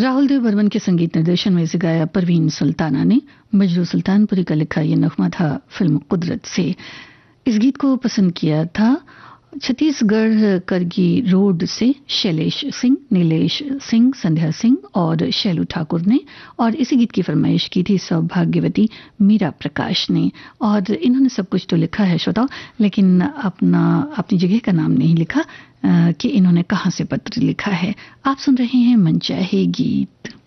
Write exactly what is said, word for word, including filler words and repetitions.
राहुल देव बर्मन के संगीत निर्देशन में इसे गाया परवीन सुल्ताना ने। मजरू सुल्तानपुरी का लिखा यह नगमा था फिल्म कुदरत से। इस गीत को पसंद किया था छत्तीसगढ़ करगी रोड से शैलेश सिंह, नीलेश सिंह, संध्या सिंह और शैलू ठाकुर ने, और इसी गीत की फरमाइश की थी सौभाग्यवती मीरा प्रकाश ने। और इन्होंने सब कुछ तो लिखा है श्रोताओ, लेकिन अपना अपनी जगह का नाम नहीं लिखा कि इन्होंने कहां से पत्र लिखा है। आप सुन रहे हैं मनचाहे गीत।